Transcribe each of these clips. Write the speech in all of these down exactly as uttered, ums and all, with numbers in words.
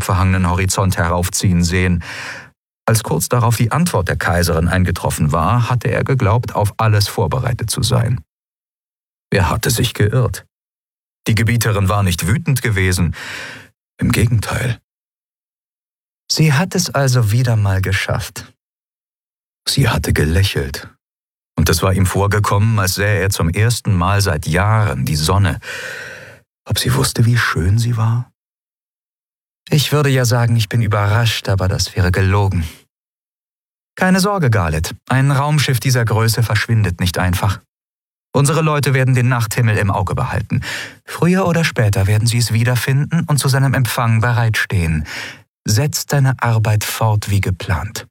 wolkenverhangenen Horizont heraufziehen sehen. Als kurz darauf die Antwort der Kaiserin eingetroffen war, hatte er geglaubt, auf alles vorbereitet zu sein. Er hatte sich geirrt. Die Gebieterin war nicht wütend gewesen, im Gegenteil. Sie hat es also wieder mal geschafft. Sie hatte gelächelt, und es war ihm vorgekommen, als sähe er zum ersten Mal seit Jahren die Sonne. Ob sie wusste, wie schön sie war? Ich würde ja sagen, ich bin überrascht, aber das wäre gelogen. Keine Sorge, Garlet, ein Raumschiff dieser Größe verschwindet nicht einfach. Unsere Leute werden den Nachthimmel im Auge behalten. Früher oder später werden sie es wiederfinden und zu seinem Empfang bereitstehen. Setz deine Arbeit fort wie geplant.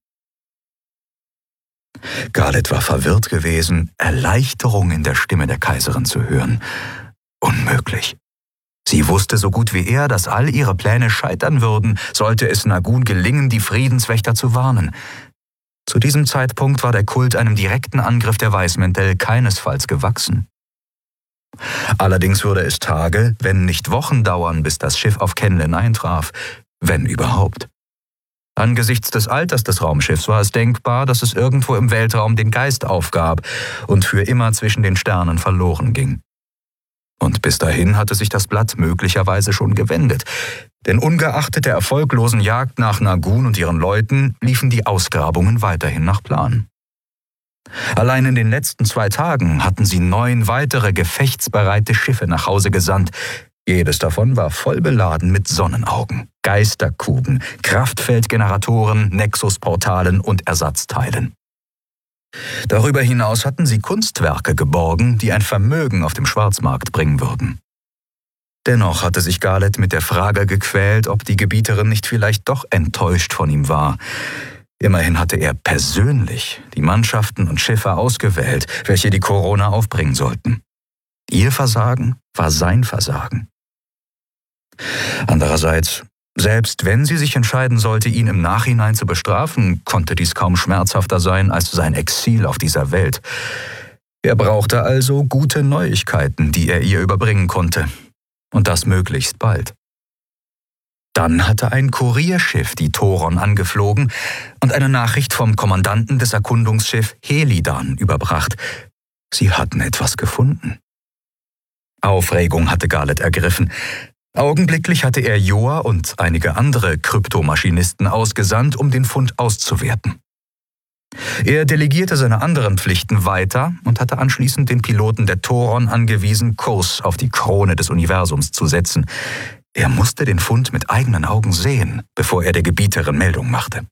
Garlet war verwirrt gewesen, Erleichterung in der Stimme der Kaiserin zu hören. Unmöglich. Sie wusste so gut wie er, dass all ihre Pläne scheitern würden, sollte es Nagun gelingen, die Friedenswächter zu warnen. Zu diesem Zeitpunkt war der Kult einem direkten Angriff der Weißmäntel keinesfalls gewachsen. Allerdings würde es Tage, wenn nicht Wochen dauern, bis das Schiff auf Kenlen eintraf, wenn überhaupt. Angesichts des Alters des Raumschiffs war es denkbar, dass es irgendwo im Weltraum den Geist aufgab und für immer zwischen den Sternen verloren ging. Und bis dahin hatte sich das Blatt möglicherweise schon gewendet, denn ungeachtet der erfolglosen Jagd nach Nagun und ihren Leuten liefen die Ausgrabungen weiterhin nach Plan. Allein in den letzten zwei Tagen hatten sie neun weitere gefechtsbereite Schiffe nach Hause gesandt. Jedes davon war voll beladen mit Sonnenaugen, Geisterkuben, Kraftfeldgeneratoren, Nexusportalen und Ersatzteilen. Darüber hinaus hatten sie Kunstwerke geborgen, die ein Vermögen auf dem Schwarzmarkt bringen würden. Dennoch hatte sich Garlet mit der Frage gequält, ob die Gebieterin nicht vielleicht doch enttäuscht von ihm war. Immerhin hatte er persönlich die Mannschaften und Schiffe ausgewählt, welche die Corona aufbringen sollten. Ihr Versagen war sein Versagen. Andererseits, selbst wenn sie sich entscheiden sollte, ihn im Nachhinein zu bestrafen, konnte dies kaum schmerzhafter sein als sein Exil auf dieser Welt. Er brauchte also gute Neuigkeiten, die er ihr überbringen konnte. Und das möglichst bald. Dann hatte ein Kurierschiff die Thoron angeflogen und eine Nachricht vom Kommandanten des Erkundungsschiffs Helidan überbracht. Sie hatten etwas gefunden. Aufregung hatte Garlet ergriffen. Augenblicklich hatte er Joa und einige andere Kryptomaschinisten ausgesandt, um den Fund auszuwerten. Er delegierte seine anderen Pflichten weiter und hatte anschließend den Piloten der Thoron angewiesen, Kurs auf die Krone des Universums zu setzen. Er musste den Fund mit eigenen Augen sehen, bevor er der Gebieterin Meldung machte.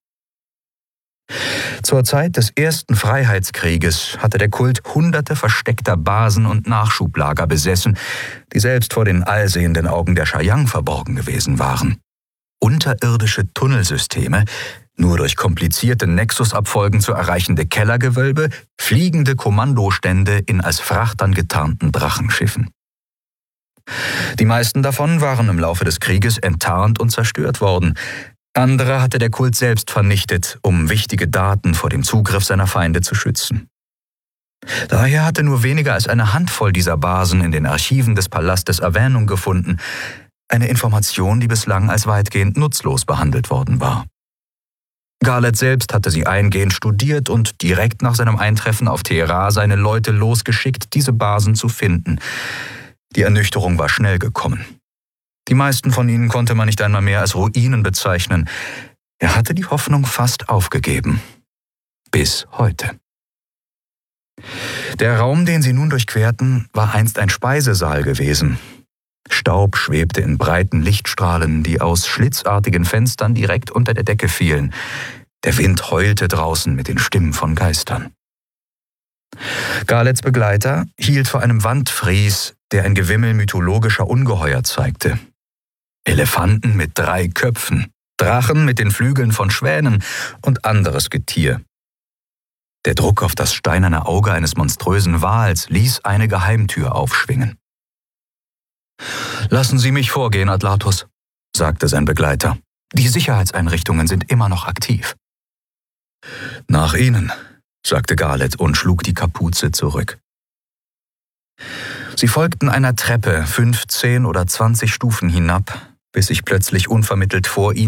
Zur Zeit des ersten Freiheitskrieges hatte der Kult hunderte versteckter Basen und Nachschublager besessen, die selbst vor den allsehenden Augen der Shayang verborgen gewesen waren. Unterirdische Tunnelsysteme, nur durch komplizierte Nexusabfolgen zu erreichende Kellergewölbe, fliegende Kommandostände in als Frachtern getarnten Drachenschiffen. Die meisten davon waren im Laufe des Krieges enttarnt und zerstört worden. Andere hatte der Kult selbst vernichtet, um wichtige Daten vor dem Zugriff seiner Feinde zu schützen. Daher hatte nur weniger als eine Handvoll dieser Basen in den Archiven des Palastes Erwähnung gefunden, eine Information, die bislang als weitgehend nutzlos behandelt worden war. Garlet selbst hatte sie eingehend studiert und direkt nach seinem Eintreffen auf Teheran seine Leute losgeschickt, diese Basen zu finden. Die Ernüchterung war schnell gekommen. Die meisten von ihnen konnte man nicht einmal mehr als Ruinen bezeichnen. Er hatte die Hoffnung fast aufgegeben. Bis heute. Der Raum, den sie nun durchquerten, war einst ein Speisesaal gewesen. Staub schwebte in breiten Lichtstrahlen, die aus schlitzartigen Fenstern direkt unter der Decke fielen. Der Wind heulte draußen mit den Stimmen von Geistern. Garlets Begleiter hielt vor einem Wandfries, der ein Gewimmel mythologischer Ungeheuer zeigte. Elefanten mit drei Köpfen, Drachen mit den Flügeln von Schwänen und anderes Getier. Der Druck auf das steinerne Auge eines monströsen Wals ließ eine Geheimtür aufschwingen. »Lassen Sie mich vorgehen, Atlatus«, sagte sein Begleiter. »Die Sicherheitseinrichtungen sind immer noch aktiv.« »Nach Ihnen«, sagte Garlet und schlug die Kapuze zurück. Sie folgten einer Treppe fünfzehn oder zwanzig Stufen hinab, bis sich plötzlich unvermittelt vor ihnen